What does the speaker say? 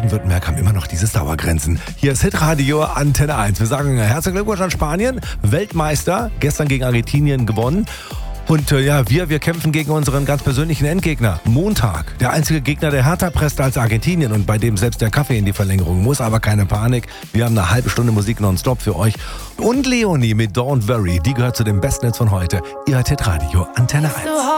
Baden-Württemberg haben immer noch diese Dauergrenzen. Hier ist Hitradio Antenne 1. Wir sagen herzlichen Glückwunsch an Spanien, Weltmeister, gestern gegen Argentinien gewonnen. Und wir kämpfen gegen unseren ganz persönlichen Endgegner. Montag. Der einzige Gegner, der härter presst als Argentinien und bei dem selbst der Kaffee in die Verlängerung muss. Aber keine Panik. Wir haben eine halbe Stunde Musik nonstop für euch. Und Leonie mit Don't Worry, die gehört zu den Besten Hits von heute. Ihr hört Hitradio Antenne 1.